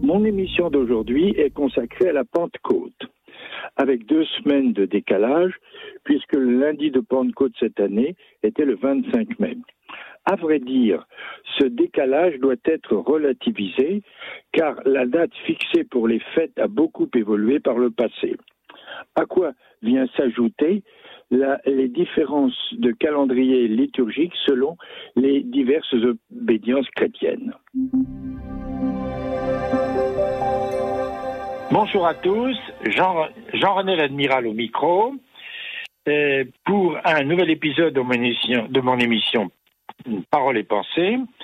Mon émission d'aujourd'hui est consacrée à la Pentecôte, avec 2 semaines de décalage, puisque le lundi de Pentecôte cette année était le 25 mai. À vrai dire, ce décalage doit être relativisé, car la date fixée pour les fêtes a beaucoup évolué par le passé. À quoi vient s'ajouter les différences de calendrier liturgique selon les diverses obédiences chrétiennes. Bonjour à tous, Jean-René l'Admiral au micro, pour un nouvel épisode de mon émission Paroles et Pensées.